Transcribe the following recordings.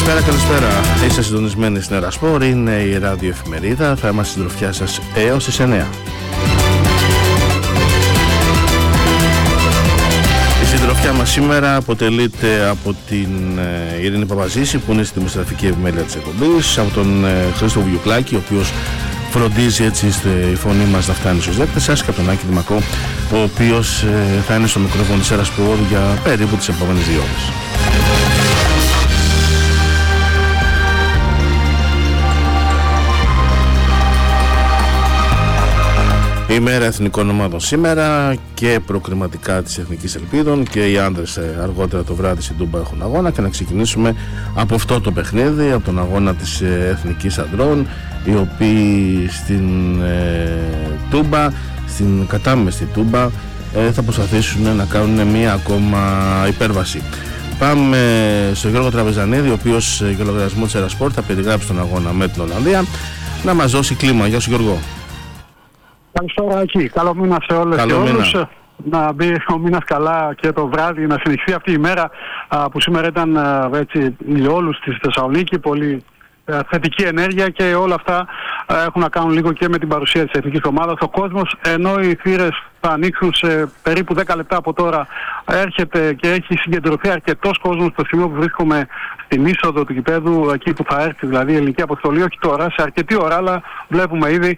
Καλησπέρα. Είστε συντονισμένοι στην Ερασπόρ, είναι η ραδιοεφημερίδα. Θα είμαστε στην τροφιά σας έως τις 9. Η συντροφιά μας σήμερα αποτελείται από την Ειρήνη Παπαζήση, που είναι στη δημοσιογραφική επιμέλεια της εκπομπής, από τον Χρήστο Βουγιουκλάκη, ο οποίος φροντίζει έτσι η φωνή μας να φτάνει στους δέκτες σας, και από τον Άκη Δημακό, ο οποίος θα είναι στο μικρόφωνο της Ερασπόρ για περίπου τις επόμενες 2 ώρες. Η μέρα εθνικών ομάδων σήμερα και προκριματικά της Εθνικής Ελπίδων, και οι άντρες αργότερα το βράδυ στην Τούμπα έχουν αγώνα. Και να ξεκινήσουμε από αυτό το παιχνίδι, από τον αγώνα της Εθνικής Ανδρών, οι οποίοι στην Τούμπα, στην κατάμεστη Τούμπα, θα προσπαθήσουν να κάνουν μία ακόμα υπέρβαση. Πάμε στον Γιώργο Τραπεζανίδη, ο οποίος για λογαριασμό της Ερασπόρ θα περιγράψει τον αγώνα με την Ολλανδία, να μας δώσει κλίμα. Γεια σου, Γιώργο. Καλησπέρα εκεί. Καλό μήνα σε όλες και όλους. Να μπει ο μήνας καλά και το βράδυ, να συνεχιστεί αυτή η μέρα που σήμερα ήταν έτσι ηλιόλους στη Θεσσαλονίκη, πολύ θετική ενέργεια, και όλα αυτά έχουν να κάνουν λίγο και με την παρουσία της εθνικής ομάδας. Ο κόσμος, ενώ οι θύρες θα ανοίξουν σε περίπου 10 λεπτά από τώρα, έρχεται και έχει συγκεντρωθεί αρκετός κόσμος στο σημείο που βρίσκομαι στην είσοδο του γηπέδου, εκεί που θα έρθει δηλαδή η ελληνική αποστολή, όχι τώρα, σε αρκετή ώρα, αλλά βλέπουμε ήδη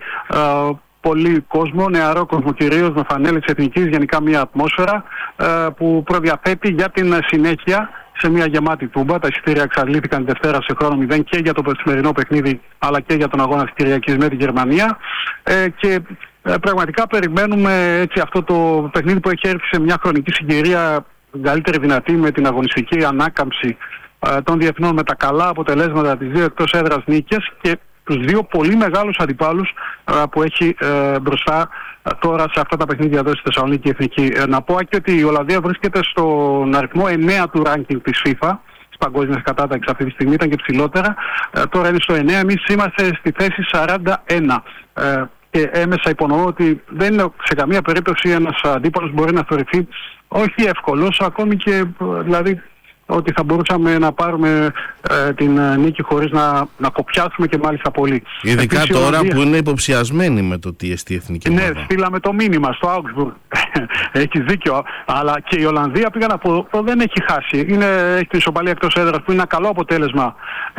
πολύ κόσμο, νεαρό κόσμο κυρίως, με φανέλη της Εθνικής, γενικά μια ατμόσφαιρα που προδιαθέτει για την συνέχεια σε μια γεμάτη Τούμπα. Τα εισιτήρια εξαντλήθηκαν Δευτέρα σε χρόνο 0 και για το σημερινό παιχνίδι, αλλά και για τον αγώνα της Κυριακής με τη Γερμανία. Και πραγματικά περιμένουμε έτσι αυτό το παιχνίδι που έχει έρθει σε μια χρονική συγκυρία καλύτερη δυνατή, με την αγωνιστική ανάκαμψη των διεθνών, με τα καλά αποτελέσματα της 2 εκτός έδρας νίκες και τους 2 πολύ μεγάλους αντιπάλους που έχει μπροστά τώρα σε αυτά τα παιχνίδια εδώ στη Θεσσαλονίκη Εθνική. Να πω και ότι η Ολλανδία βρίσκεται στον αριθμό 9 του ranking της FIFA, της παγκόσμιας κατάταξης αυτή τη στιγμή, ήταν και ψηλότερα. Τώρα είναι στο 9, εμείς είμαστε στη θέση 41. Και έμεσα υπονοώ ότι δεν είναι σε καμία περίπτωση ένας αντίπαλος μπορεί να θεωρηθεί όχι εύκολος, ακόμη και δηλαδή ότι θα μπορούσαμε να πάρουμε την νίκη χωρίς να κοπιάσουμε, και μάλιστα πολύ. Ειδικά επίσης, τώρα Ολλανδία, που είναι υποψιασμένοι με το τι εστί εθνική ομάδα. Ναι, στείλαμε το μήνυμα στο Augsburg. Έχεις δίκιο. Αλλά και η Ολλανδία, πήγα να πω, δεν έχει χάσει. Έχει την ισοπαλία εκτός έδρας, που είναι ένα καλό αποτέλεσμα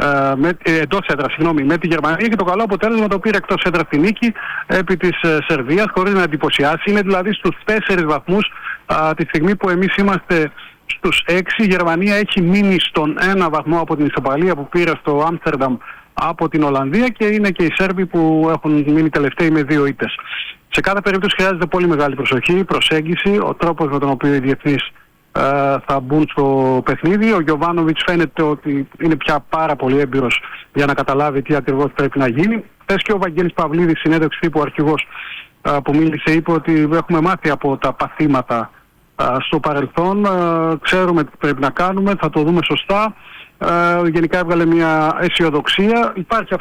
εντός έδρας, με τη Γερμανία, και το καλό αποτέλεσμα το πήρε εκτός έδρας τη νίκη επί της Σερβίας, χωρίς να εντυπωσιάσει. Είναι δηλαδή στους 4 βαθμούς τη στιγμή που εμείς είμαστε στους 6. Η Γερμανία έχει μείνει στον 1 βαθμό από την ισοπαλία που πήρε στο Άμστερνταμ από την Ολλανδία, και είναι και οι Σέρβοι που έχουν μείνει τελευταίοι με 2 ήττες. Σε κάθε περίπτωση χρειάζεται πολύ μεγάλη προσοχή, προσέγγιση, ο τρόπος με τον οποίο οι διεθνείς θα μπουν στο παιχνίδι. Ο Γιοβάνοβιτς φαίνεται ότι είναι πια πάρα πολύ έμπειρος για να καταλάβει τι ακριβώς πρέπει να γίνει. Χθες και ο Βαγγέλης Παυλίδης, συνέντευξη τύπου αρχηγός, που μίλησε, είπε ότι έχουμε μάθει από τα παθήματα στο παρελθόν, ξέρουμε τι πρέπει να κάνουμε, θα το δούμε σωστά. Γενικά έβγαλε μια αισιοδοξία. Υπάρχει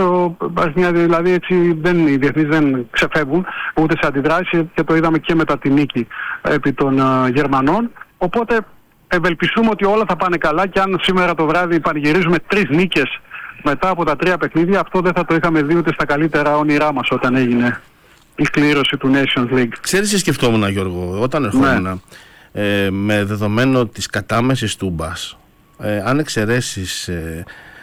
δηλαδή έτσι, οι διεθνείς δεν ξεφεύγουν ούτε σε αντιδράσεις, και το είδαμε και μετά τη νίκη επί των Γερμανών. Οπότε ευελπιστούμε ότι όλα θα πάνε καλά, και αν σήμερα το βράδυ πανηγυρίζουμε 3 νίκες μετά από τα 3 παιχνίδια, αυτό δεν θα το είχαμε δει ούτε στα καλύτερα όνειρά μας όταν έγινε η κλήρωση του Nations League. Ξέρεις τι σκεφτόμουν, Γιώργο, όταν ερχόμουν με δεδομένο της κατάμεσης Τούμπας, αν εξαιρέσεις